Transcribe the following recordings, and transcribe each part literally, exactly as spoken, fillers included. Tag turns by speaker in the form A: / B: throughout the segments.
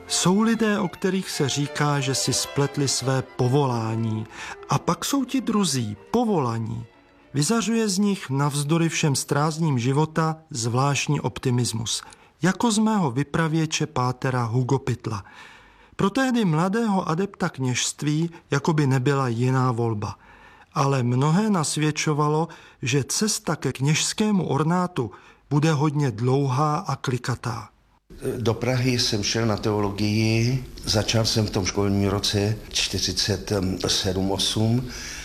A: Jsou lidé, o kterých se říká, že si spletli své povolání. A pak jsou ti druzí, povolaní. Vyzařuje z nich navzdory všem strázním života zvláštní optimismus. Jako z mého vypravěče pátera Hugo Pytla. Pro tehdy mladého adepta kněžství jako by nebyla jiná volba. Ale mnohé nasvědčovalo, že cesta ke kněžskému ornátu bude hodně dlouhá a klikatá.
B: Do Prahy jsem šel na teologii, začal jsem v tom školním roce čtyřicet sedm osm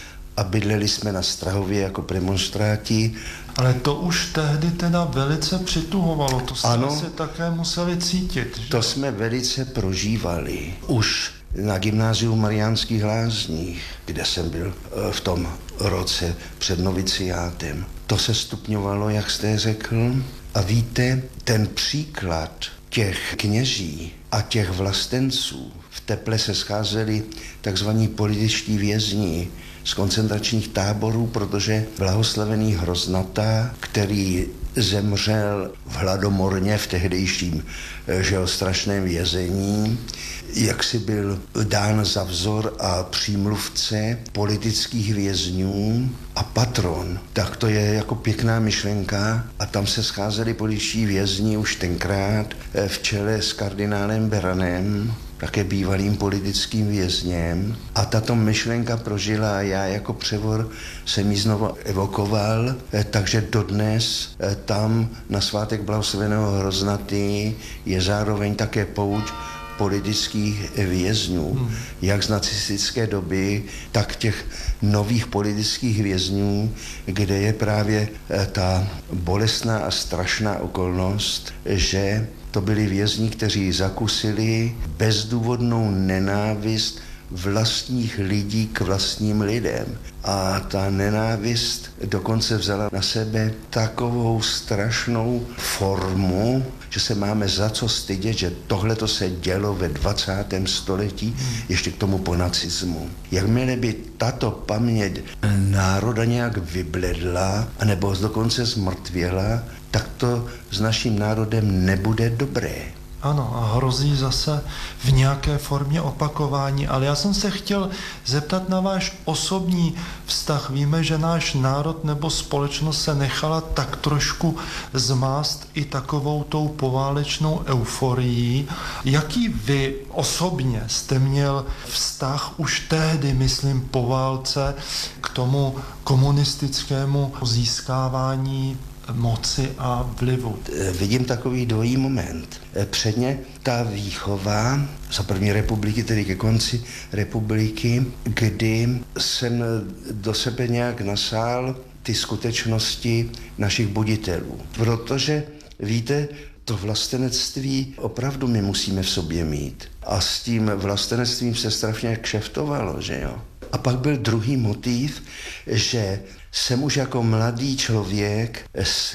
B: a bydleli jsme na Strahově jako premonštráti.
A: Ale to už tehdy teda velice přituhovalo, to jste
B: ano,
A: asi také museli cítit. Že?
B: To jsme velice prožívali. Už na gymnáziu Mariánských Lázních, kde jsem byl v tom roce před noviciátem. To se stupňovalo, jak jste řekl. A víte, ten příklad těch kněží a těch vlastenců, v Teple se scházeli takzvaní političtí vězni z koncentračních táborů, protože blahoslavený Hroznata, který zemřel v hladomorně v tehdejším žel strašném vězení, jak si byl dán za vzor a přímluvce politických vězňů a patron. Tak to je jako pěkná myšlenka a tam se scházeli političtí vězni už tenkrát v čele s kardinálem Beranem, také bývalým politickým vězněm. A tato myšlenka prožila a já jako převor jsem ji znovu evokoval, takže dodnes tam na svátek blahoslaveného Hroznaty je zároveň také pouť politických vězňů, hmm. jak z nacistické doby, tak těch nových politických vězňů, kde je právě ta bolestná a strašná okolnost, že to byli vězni, kteří zakusili bezdůvodnou nenávist vlastních lidí k vlastním lidem. A ta nenávist dokonce vzala na sebe takovou strašnou formu, že se máme za co stydět, že tohle se dělo ve dvacátém století, ještě k tomu po nacismu. Jakmile by tato paměť národa nějak vybledla, anebo dokonce zmrtvěla, tak to s naším národem nebude dobré.
A: Ano, a hrozí zase v nějaké formě opakování, ale já jsem se chtěl zeptat na váš osobní vztah. Víme, že náš národ nebo společnost se nechala tak trošku zmást i takovou tou poválečnou euforií. Jaký vy osobně jste měl vztah už tehdy, myslím, po válce k tomu komunistickému získávání moci a vlivu?
B: Vidím takový dvojí moment. Předně ta výchova za první republiky, tedy ke konci republiky, kdy jsem do sebe nějak nasál ty skutečnosti našich buditelů. Protože víte, to vlastenectví opravdu my musíme v sobě mít. A s tím vlastenectvím se strašně kšeftovalo, že jo. A pak byl druhý motiv, že jsem už jako mladý člověk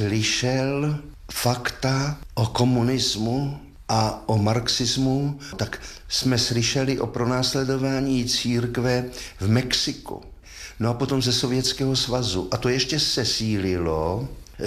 B: slyšel fakta o komunismu a o marxismu, tak jsme slyšeli o pronásledování církve v Mexiku. No a potom ze Sovětského svazu. A to ještě sesílilo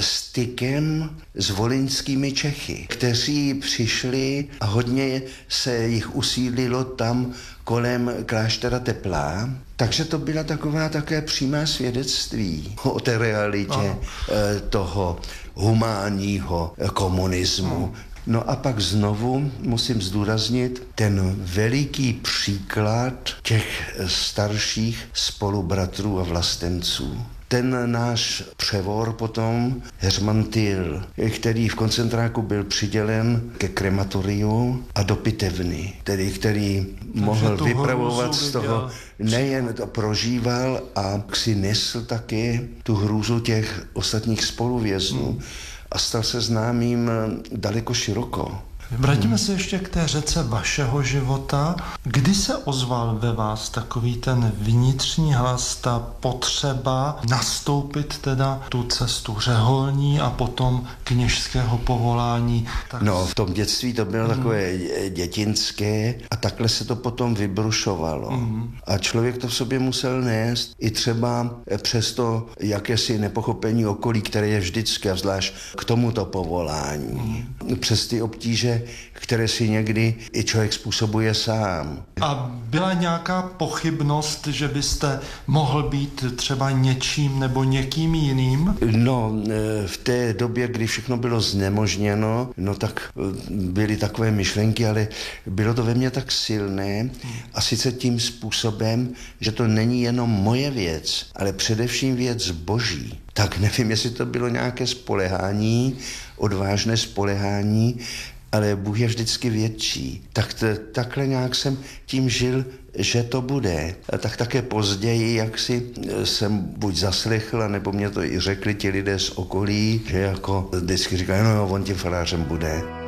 B: stykem s volyňskými Čechy, kteří přišli a hodně se jich usídlilo tam kolem kláštera Teplá. Takže to byla taková také přímá svědectví o té realitě Aha. toho humánního komunismu. Aha. No a pak znovu musím zdůraznit ten veliký příklad těch starších spolubratrů a vlastenců. Ten náš převor potom, Heřman Tyl, který v koncentráku byl přidělen ke krematoriu a do pitevny, tedy který Takže mohl vypravovat z toho, nejen to prožíval a si nesl také tu hrůzu těch ostatních spoluvěznů hmm. a stal se známým daleko široko.
A: Vrátíme se ještě k té řece vašeho života. Kdy se ozval ve vás takový ten vnitřní hlas, ta potřeba nastoupit teda tu cestu řeholní a potom kněžského povolání?
B: Tak... No, v tom dětství to bylo mm. takové dětinské a takhle se to potom vybrušovalo. Mm. A člověk to v sobě musel nést i třeba přes to jakési nepochopení okolí, které je vždycky a zvlášť k tomuto povolání. Mm. Přes ty obtíže obtíže, které si někdy i člověk způsobuje sám.
A: A byla nějaká pochybnost, že byste mohl být třeba něčím nebo někým jiným?
B: No, v té době, kdy všechno bylo znemožněno, no tak byly takové myšlenky, ale bylo to ve mně tak silné a sice tím způsobem, že to není jenom moje věc, ale především věc Boží. Tak nevím, jestli to bylo nějaké spolehání, odvážné spolehání, ale Bůh je vždycky větší. Tak t- takhle nějak jsem tím žil, že to bude. A tak také později, jak si jsem buď zaslechl, nebo mě to i řekli ti lidé z okolí, že jako vždycky říkali, no jo, on tím farářem bude.